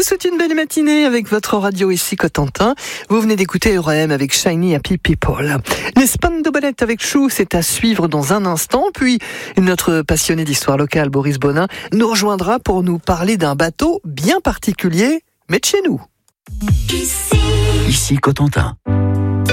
souhaite une belle matinée avec votre radio ici Cotentin. Vous venez d'écouter EURM avec Shiny Happy People. Les Spandau Ballet avec Chou, c'est à suivre dans un instant. Puis notre passionné d'histoire locale, Boris Bonin, nous rejoindra pour nous parler d'un bateau bien particulier, mais de chez nous. Ici Cotentin.